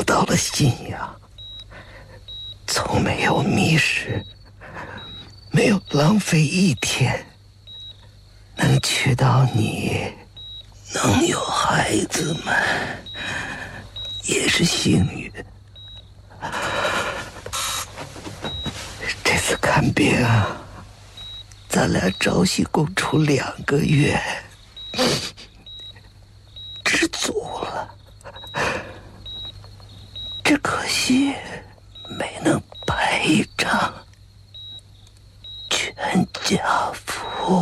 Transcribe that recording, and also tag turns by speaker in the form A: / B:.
A: 到了信仰，从没有迷失，没有浪费一天，能娶到你，能有孩子们，也是幸运。这次看病，咱俩朝夕共处2个月，知足了。只可惜没能白一场全家福。